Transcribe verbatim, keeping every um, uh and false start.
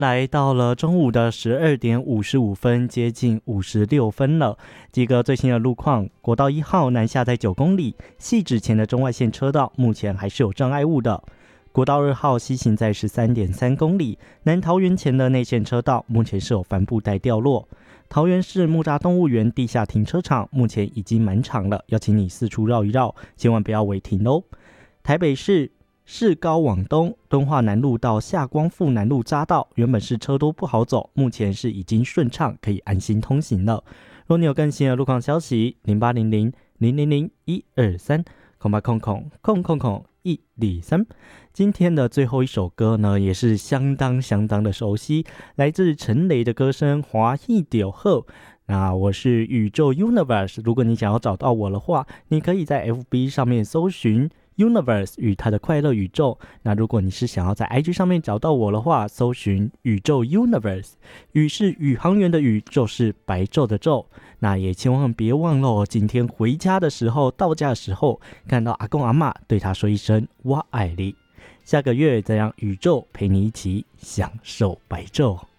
来到了中午的十二点五十五分，接近五十六分了。几个最新的路况：国道一号南下在九公里，汐止前的中外线车道目前还是有障碍物的。国道二号西行在十三点三公里，南桃园前的内线车道目前是有帆布袋掉落。桃园市木栅动物园地下停车场目前已经满场了，要请你四处绕一绕，千万不要违停哦。台北市市高往东，敦化南路到下光复南路匝道，原本是车多不好走，目前是已经顺畅，可以安心通行了。若你有更新的路况消息，零八零零零零零一二三空八空空空空空一二三。今天的最后一首歌呢，也是相当相当的熟悉，来自陈雷的歌声《华裔丢后》。那我是宇宙 Universe， 如果你想要找到我的话，你可以在 F B 上面搜寻Universe 与它的快乐宇宙。那如果你是想要在 I G 上面找到我的话，搜寻宇宙 Universe， 宇是宇航员的宇，宙是白昼的昼。那也千万别忘了，今天回家的时候，到家的时候，看到阿公阿嬷，对他说一声我爱你。下个月再让宇宙陪你一起享受白昼。